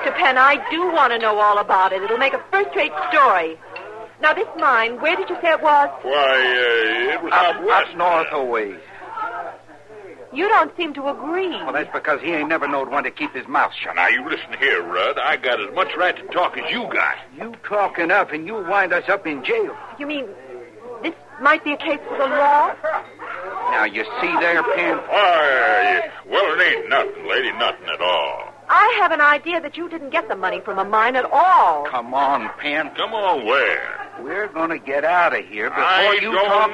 Mr. Penn, I do want to know all about it. It'll make a first-rate story. Now, this mine, where did you say it was? Why, it was out west. Up north a ways. You don't seem to agree. Well, that's because he ain't never knowed when to keep his mouth shut. Now, you listen here, Rudd. I got as much right to talk as you got. You talk enough and you'll wind us up in jail. You mean this might be a case for the law? Now, you see there, Penn? Why, well, it ain't nothing, lady, nothing at all. I have an idea that you didn't get the money from a mine at all. Come on, Penn. Come on, where? We're going to get out of here before I you don't talk